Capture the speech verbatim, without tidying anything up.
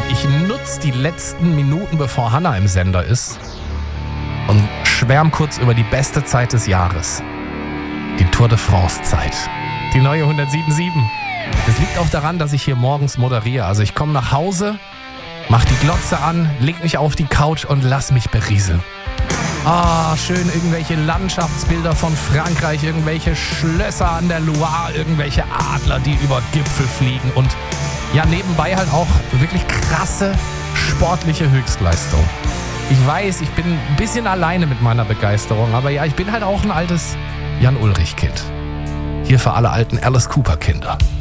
Und ich nutze die letzten Minuten, bevor Hanna im Sender ist, und schwärm kurz über die beste Zeit des Jahres. Die Tour de France-Zeit. Die neue hundertsieben Komma sieben. Es liegt auch daran, dass ich hier morgens moderiere. Also ich komme nach Hause, mach die Glotze an, leg mich auf die Couch und lass mich berieseln. Ah, schön irgendwelche Landschaftsbilder von Frankreich, irgendwelche Schlösser an der Loire, irgendwelche Adler, die über Gipfel fliegen und ja, nebenbei halt auch wirklich krasse sportliche Höchstleistung. Ich weiß, ich bin ein bisschen alleine mit meiner Begeisterung, aber ja, ich bin halt auch ein altes Jan-Ulrich-Kind. Hier für alle alten Alice Cooper-Kinder.